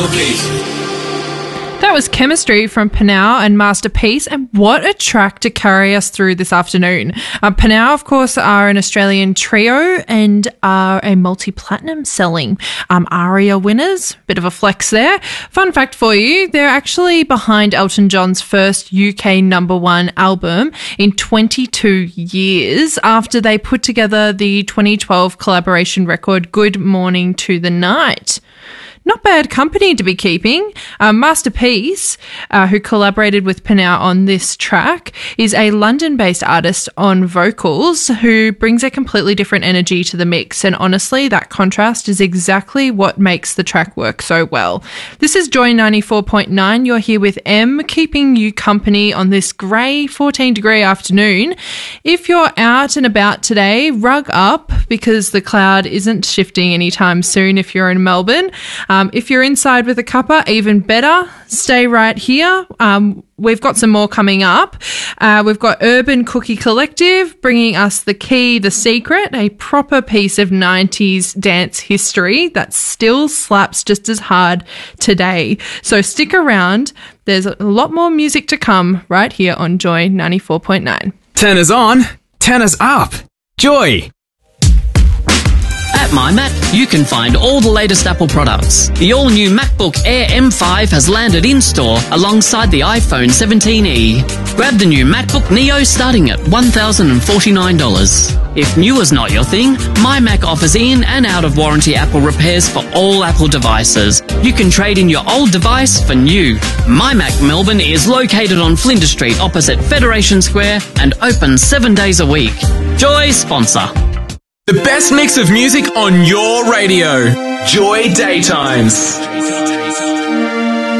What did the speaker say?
That was Chemistry from Panau and Masterpiece, and what a track to carry us through this afternoon. Panau, of course, are an Australian trio and are a multi-platinum selling ARIA winners. Bit of a flex there. Fun fact for you, they're actually behind Elton John's first UK #1 album in 22 years after they put together the 2012 collaboration record Good Morning to the Night. Not bad company to be keeping. Masterpiece, who collaborated with Panau on this track, is a London-based artist on vocals who brings a completely different energy to the mix. And honestly, that contrast is exactly what makes the track work so well. This is Joy 94.9. You're here with Em, keeping you company on this grey 14-degree afternoon. If you're out and about today, rug up because the cloud isn't shifting anytime soon if you're in Melbourne. If you're inside with a cuppa, even better. Stay right here. We've got some more coming up. We've got Urban Cookie Collective bringing us The Key, The Secret, a proper piece of 90s dance history that still slaps just as hard today. So stick around. There's a lot more music to come right here on Joy 94.9. Turners on, turners up. Joy. At MyMac, you can find all the latest Apple products. The all-new MacBook Air M5 has landed in-store alongside the iPhone 17e. Grab the new MacBook Neo starting at $1,049. If new is not your thing, MyMac offers in and out-of-warranty Apple repairs for all Apple devices. You can trade in your old device for new. MyMac Melbourne is located on Flinders Street opposite Federation Square and open 7 days a week. Joy sponsor. The best mix of music on your radio. Joy Daytimes.